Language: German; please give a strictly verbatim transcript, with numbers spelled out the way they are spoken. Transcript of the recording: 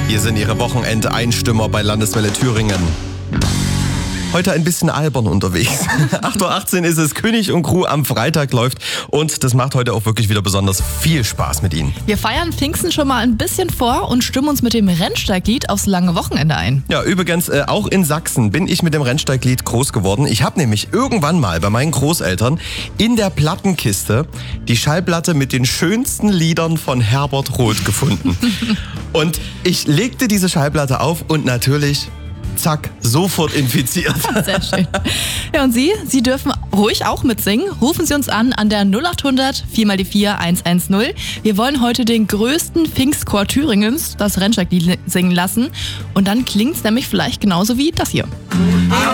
Hier sind Ihre Wochenendeinstimmer bei Landeswelle Thüringen. Heute ein bisschen albern unterwegs. acht Uhr achtzehn ist es, König und Crew am Freitag läuft und das macht heute auch wirklich wieder besonders viel Spaß mit Ihnen. Wir feiern Pfingsten schon mal ein bisschen vor und stimmen uns mit dem Rennsteiglied aufs lange Wochenende ein. Ja, übrigens, äh, auch in Sachsen bin ich mit dem Rennsteiglied groß geworden. Ich habe nämlich irgendwann mal bei meinen Großeltern in der Plattenkiste die Schallplatte mit den schönsten Liedern von Herbert Roth gefunden. Und ich legte diese Schallplatte auf und natürlich... zack, sofort infiziert. Sehr schön. Ja, und Sie? Sie dürfen ruhig auch mitsingen. Rufen Sie uns an an der null acht hundert vier mal die vier eins eins null. Wir wollen heute den größten Pfingstchor Thüringens das Rennsteiglied singen lassen. Und dann klingt's nämlich vielleicht genauso wie das hier. Am